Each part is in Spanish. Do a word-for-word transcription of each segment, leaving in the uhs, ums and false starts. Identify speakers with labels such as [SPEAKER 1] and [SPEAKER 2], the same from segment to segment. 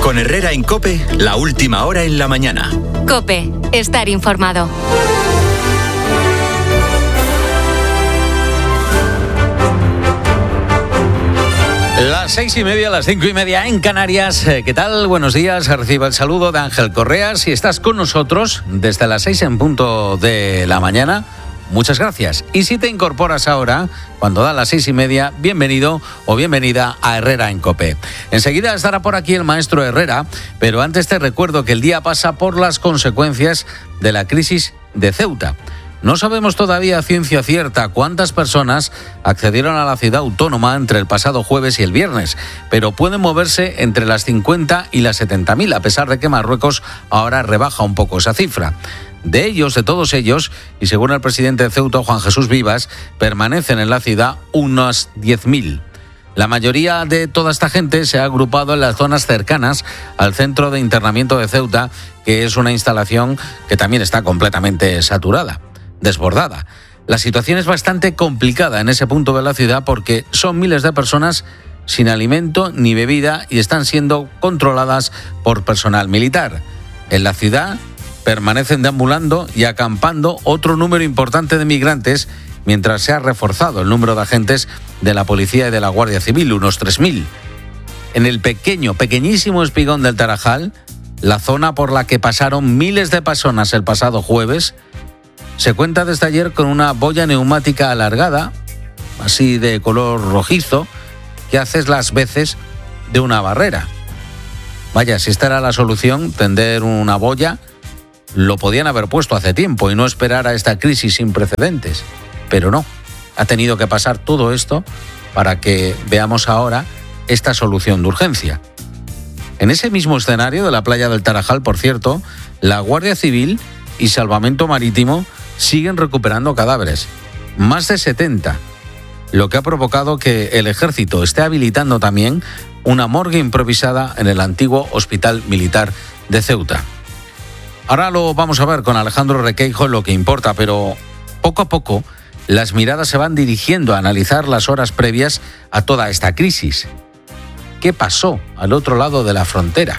[SPEAKER 1] Con Herrera en COPE, la última hora en la mañana.
[SPEAKER 2] COPE, estar informado.
[SPEAKER 3] Las seis y media, las cinco y media en Canarias. ¿Qué tal? Buenos días. Reciba el saludo de Ángel Correa. Si estás con nosotros desde las seis en punto de la mañana, muchas gracias. Y si te incorporas ahora, cuando da las seis y media, bienvenido o bienvenida a Herrera en COPE. Enseguida estará por aquí el maestro Herrera, pero antes te recuerdo que el día pasa por las consecuencias de la crisis de Ceuta. No sabemos todavía a ciencia cierta cuántas personas accedieron a la ciudad autónoma entre el pasado jueves y el viernes, pero pueden moverse entre las cincuenta y las setenta mil, a pesar de que Marruecos ahora rebaja un poco esa cifra. De ellos, de todos ellos, y según el presidente de Ceuta, Juan Jesús Vivas, permanecen en la ciudad unos diez mil. La mayoría de toda esta gente se ha agrupado en las zonas cercanas al centro de internamiento de Ceuta, que es una instalación que también está completamente saturada, desbordada. La situación es bastante complicada en ese punto de la ciudad porque son miles de personas sin alimento ni bebida y están siendo controladas por personal militar. En la ciudad permanecen deambulando y acampando otro número importante de migrantes, mientras se ha reforzado el número de agentes de la policía y de la Guardia Civil, unos tres mil. En el pequeño, pequeñísimo espigón del Tarajal, la zona por la que pasaron miles de personas el pasado jueves, se cuenta desde ayer con una boya neumática alargada, así de color rojizo, que hace las veces de una barrera. Vaya, si esta era la solución, tender una boya, lo podían haber puesto hace tiempo y no esperar a esta crisis sin precedentes. Pero no, ha tenido que pasar todo esto para que veamos ahora esta solución de urgencia. En ese mismo escenario de la playa del Tarajal, por cierto, la Guardia Civil y Salvamento Marítimo siguen recuperando cadáveres, más de setenta, lo que ha provocado que el ejército esté habilitando también una morgue improvisada en el antiguo Hospital Militar de Ceuta. Ahora lo vamos a ver con Alejandro Requeijo en Lo que importa, pero poco a poco las miradas se van dirigiendo a analizar las horas previas a toda esta crisis. ¿Qué pasó al otro lado de la frontera?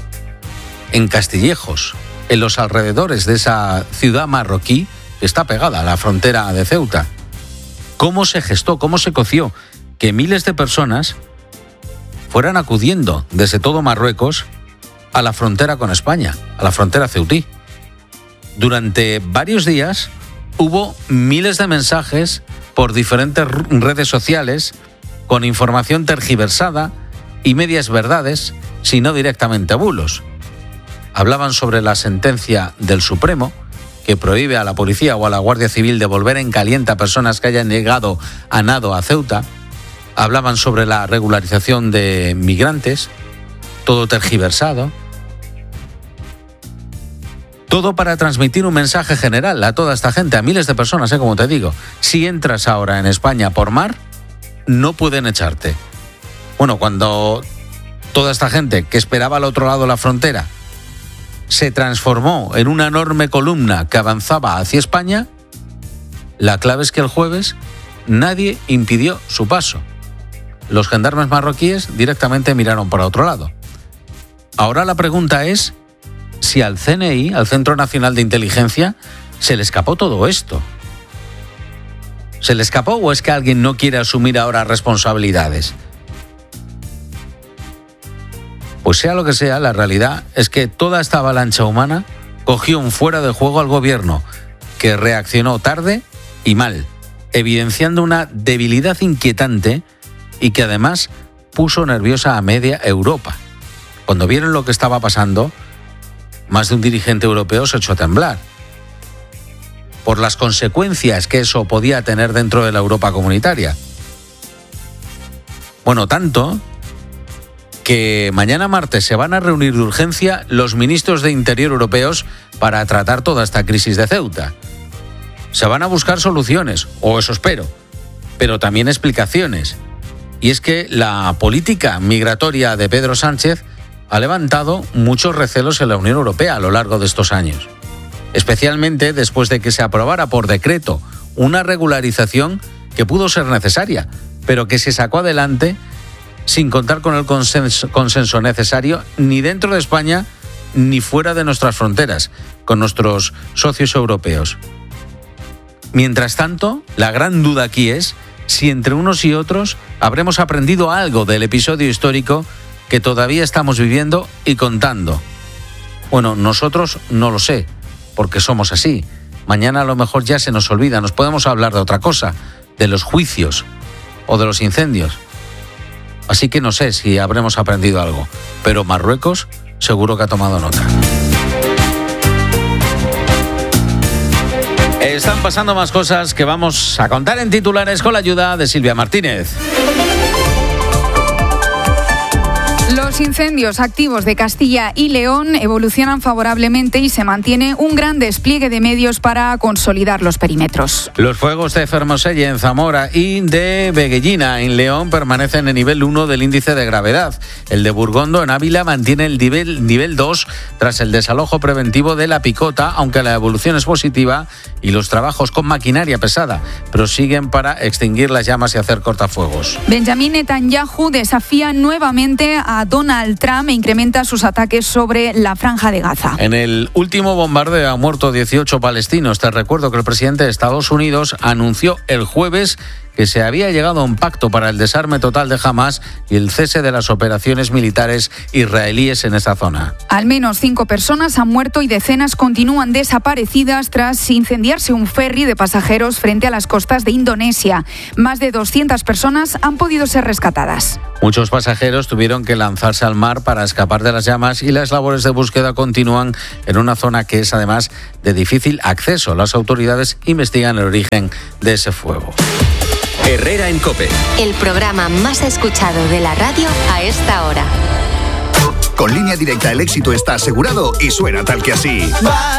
[SPEAKER 3] En Castillejos, en los alrededores de esa ciudad marroquí que está pegada a la frontera de Ceuta. ¿Cómo se gestó, cómo se coció que miles de personas fueran acudiendo desde todo Marruecos a la frontera con España, a la frontera ceutí? Durante varios días hubo miles de mensajes por diferentes redes sociales con información tergiversada y medias verdades, si no directamente bulos. Hablaban sobre la sentencia del Supremo que prohíbe a la policía o a la Guardia Civil devolver en caliente a personas que hayan llegado a nado a Ceuta. Hablaban sobre la regularización de migrantes, todo tergiversado. Todo para transmitir un mensaje general a toda esta gente, a miles de personas, ¿eh? Como te digo. Si entras ahora en España por mar, no pueden echarte. Bueno, cuando toda esta gente que esperaba al otro lado de la frontera se transformó en una enorme columna que avanzaba hacia España, la clave es que el jueves nadie impidió su paso. Los gendarmes marroquíes directamente miraron para otro lado. Ahora la pregunta es si al C N I, al Centro Nacional de Inteligencia, se le escapó todo esto. ¿Se le escapó o es que alguien no quiere asumir ahora responsabilidades? Pues sea lo que sea, la realidad es que toda esta avalancha humana cogió un fuera de juego al gobierno, que reaccionó tarde y mal, evidenciando una debilidad inquietante y que además puso nerviosa a media Europa. Cuando vieron lo que estaba pasando, más de un dirigente europeo se echó a temblar por las consecuencias que eso podía tener dentro de la Europa comunitaria. Bueno, tanto que mañana martes se van a reunir de urgencia los ministros de Interior europeos para tratar toda esta crisis de Ceuta. Se van a buscar soluciones, o eso espero, pero también explicaciones. Y es que la política migratoria de Pedro Sánchez ha levantado muchos recelos en la Unión Europea a lo largo de estos años, especialmente después de que se aprobara por decreto una regularización que pudo ser necesaria, pero que se sacó adelante sin contar con el consenso, consenso necesario ni dentro de España ni fuera de nuestras fronteras, con nuestros socios europeos. Mientras tanto, la gran duda aquí es si entre unos y otros habremos aprendido algo del episodio histórico que todavía estamos viviendo y contando. Bueno, nosotros no lo sé, porque somos así. Mañana a lo mejor ya se nos olvida, nos podemos hablar de otra cosa, de los juicios o de los incendios. Así que no sé si habremos aprendido algo, pero Marruecos seguro que ha tomado nota. Están pasando más cosas que vamos a contar en titulares con la ayuda de Silvia Martínez.
[SPEAKER 4] Los incendios activos de Castilla y León evolucionan favorablemente y se mantiene un gran despliegue de medios para consolidar los perímetros.
[SPEAKER 3] Los fuegos de Fermoselle en Zamora y de Veguellina en León permanecen en nivel uno del índice de gravedad. El de Burgondo en Ávila mantiene el nivel, nivel dos tras el desalojo preventivo de La Picota, aunque la evolución es positiva y los trabajos con maquinaria pesada prosiguen para extinguir las llamas y hacer cortafuegos.
[SPEAKER 4] Benjamín Netanyahu desafía nuevamente a Donald Trump e incrementa sus ataques sobre la Franja de Gaza.
[SPEAKER 3] En el último bombardeo han muerto dieciocho palestinos. Te recuerdo que el presidente de Estados Unidos anunció el jueves que se había llegado a un pacto para el desarme total de Hamás y el cese de las operaciones militares israelíes en esa zona.
[SPEAKER 4] Al menos cinco personas han muerto y decenas continúan desaparecidas tras incendiarse un ferry de pasajeros frente a las costas de Indonesia. Más de doscientas personas han podido ser rescatadas.
[SPEAKER 3] Muchos pasajeros tuvieron que lanzarse al mar para escapar de las llamas y las labores de búsqueda continúan en una zona que es además de difícil acceso. Las autoridades investigan el origen de ese fuego.
[SPEAKER 1] Herrera en COPE.
[SPEAKER 2] El programa más escuchado de la radio a esta hora.
[SPEAKER 5] Con Línea Directa el éxito está asegurado y suena tal que así.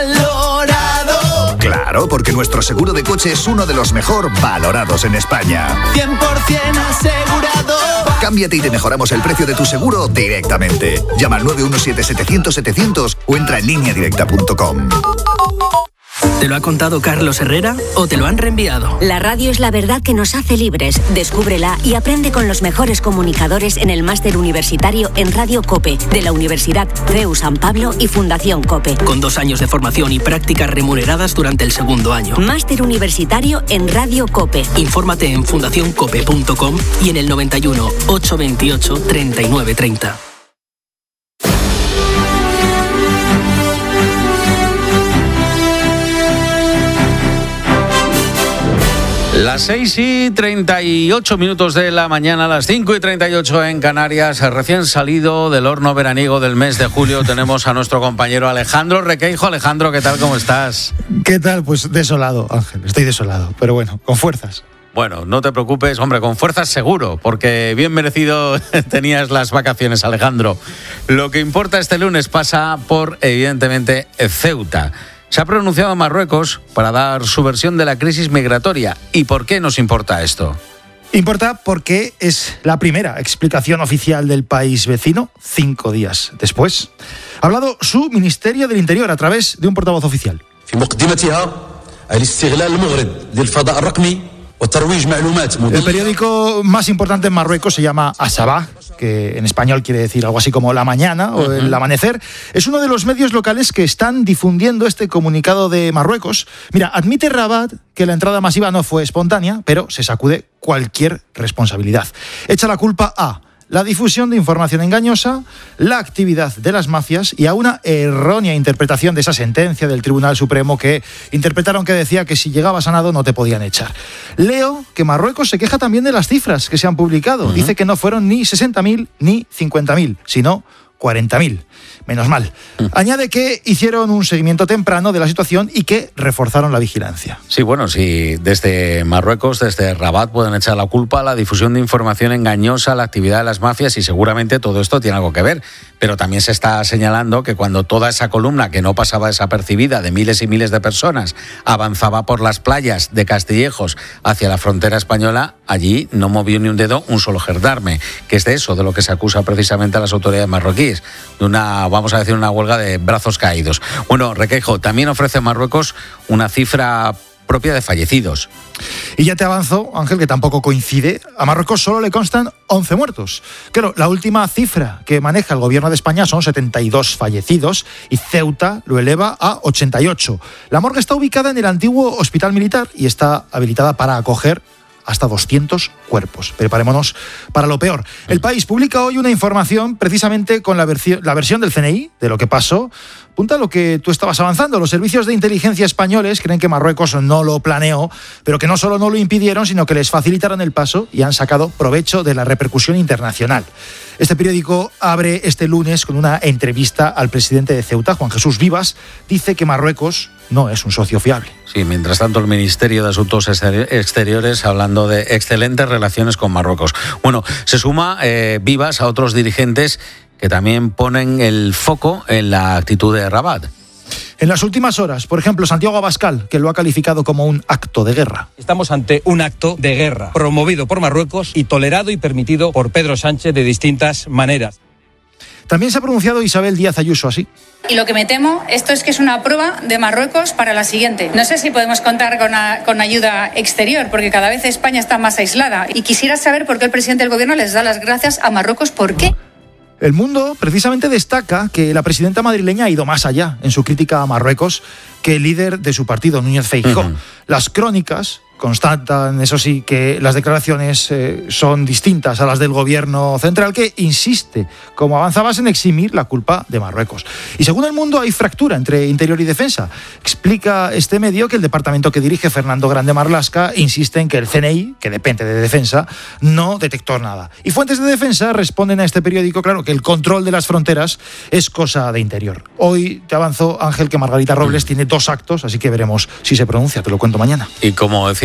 [SPEAKER 6] ¡Valorado!
[SPEAKER 5] Claro, porque nuestro seguro de coche es uno de los mejor valorados en España.
[SPEAKER 6] cien por ciento asegurado.
[SPEAKER 5] Cámbiate y te mejoramos el precio de tu seguro directamente. Llama al nueve uno siete setecientos setecientos o entra en línea directa punto com.
[SPEAKER 7] ¿Te lo ha contado Carlos Herrera o te lo han reenviado?
[SPEAKER 8] La radio es la verdad que nos hace libres. Descúbrela y aprende con los mejores comunicadores en el máster universitario en Radio COPE de la Universidad C E U San Pablo y Fundación COPE.
[SPEAKER 7] Con dos años de formación y prácticas remuneradas durante el segundo año.
[SPEAKER 8] Máster universitario en Radio COPE.
[SPEAKER 7] Infórmate en fundación cope punto com y en el noventa y uno, ochocientos veintiocho, treinta y nueve treinta.
[SPEAKER 3] Las seis y treinta y ocho minutos de la mañana, las cinco y treinta y ocho en Canarias, recién salido del horno veraniego del mes de julio, tenemos a nuestro compañero Alejandro Requeijo. Alejandro, ¿qué tal? ¿Cómo estás?
[SPEAKER 9] ¿Qué tal? Pues desolado, Ángel, estoy desolado, pero bueno, con fuerzas.
[SPEAKER 3] Bueno, no te preocupes, hombre, con fuerzas seguro, porque bien merecido tenías las vacaciones, Alejandro. Lo que importa este lunes pasa por, evidentemente, Ceuta. Se ha pronunciado Marruecos para dar su versión de la crisis migratoria. ¿Y por qué nos importa esto?
[SPEAKER 9] Importa porque es la primera explicación oficial del país vecino, cinco días después. Ha hablado su Ministerio del Interior a través de un portavoz oficial. El periódico más importante en Marruecos se llama Asabah, que en español quiere decir algo así como La Mañana o El Amanecer. Es uno de los medios locales que están difundiendo este comunicado de Marruecos. Mira, admite Rabat que la entrada masiva no fue espontánea, pero se sacude cualquier responsabilidad. Echa la culpa a la difusión de información engañosa, la actividad de las mafias y a una errónea interpretación de esa sentencia del Tribunal Supremo que interpretaron que decía que si llegabas sanado no te podían echar. Leo que Marruecos se queja también de las cifras que se han publicado. Uh-huh. Dice que no fueron ni sesenta mil ni cincuenta mil, sino cuarenta mil. Menos mal. Añade que hicieron un seguimiento temprano de la situación y que reforzaron la vigilancia.
[SPEAKER 3] Sí, bueno, sí, desde Marruecos, desde Rabat pueden echar la culpa a la difusión de información engañosa, a la actividad de las mafias y seguramente todo esto tiene algo que ver. Pero también se está señalando que cuando toda esa columna que no pasaba desapercibida de miles y miles de personas avanzaba por las playas de Castillejos hacia la frontera española, allí no movió ni un dedo un solo gendarme, que es de eso de lo que se acusa precisamente a las autoridades marroquíes, de una, vamos a decir, una huelga de brazos caídos. Bueno, Requeijo, también ofrece Marruecos una cifra propia de fallecidos.
[SPEAKER 9] Y ya te avanzo, Ángel, que tampoco coincide. A Marruecos solo le constan once muertos. Claro, la última cifra que maneja el gobierno de España son setenta y dos fallecidos y Ceuta lo eleva a ochenta y ocho. La morgue está ubicada en el antiguo hospital militar y está habilitada para acoger hasta doscientos cuerpos. Preparémonos para lo peor. El País publica hoy una información precisamente con la, versi- la versión del C N I de lo que pasó. Apunta a lo que tú estabas avanzando. Los servicios de inteligencia españoles creen que Marruecos no lo planeó, pero que no solo no lo impidieron, sino que les facilitaron el paso y han sacado provecho de la repercusión internacional. Este periódico abre este lunes con una entrevista al presidente de Ceuta, Juan Jesús Vivas. Dice que Marruecos no es un socio fiable.
[SPEAKER 3] Sí, mientras tanto el Ministerio de Asuntos Exteriores hablando de excelentes relaciones con Marruecos. Bueno, se suma eh, Vivas a otros dirigentes que también ponen el foco en la actitud de Rabat.
[SPEAKER 9] En las últimas horas, por ejemplo, Santiago Abascal, que lo ha calificado como un acto de guerra.
[SPEAKER 10] Estamos ante un acto de guerra, promovido por Marruecos y tolerado y permitido por Pedro Sánchez de distintas maneras.
[SPEAKER 9] También se ha pronunciado Isabel Díaz Ayuso así.
[SPEAKER 11] Y lo que me temo, esto es que es una prueba de Marruecos para la siguiente. No sé si podemos contar con, a, con ayuda exterior, porque cada vez España está más aislada. Y quisiera saber por qué el presidente del gobierno les da las gracias a Marruecos. ¿Por qué?
[SPEAKER 9] El Mundo precisamente destaca que la presidenta madrileña ha ido más allá en su crítica a Marruecos que el líder de su partido, Núñez Feijóo. Uh-huh. Las crónicas constatan, eso sí, que las declaraciones eh, son distintas a las del gobierno central, que insiste, como avanzabas, en eximir la culpa de Marruecos. Y según El Mundo hay fractura entre interior y defensa. Explica este medio que el departamento que dirige Fernando Grande Marlaska insiste en que el C N I, que depende de defensa, no detectó nada. Y fuentes de defensa responden a este periódico, claro, que el control de las fronteras es cosa de interior. Hoy te avanzo, Ángel, que Margarita Robles mm. tiene dos actos, así que veremos si se pronuncia, te lo cuento mañana.
[SPEAKER 3] Y como decía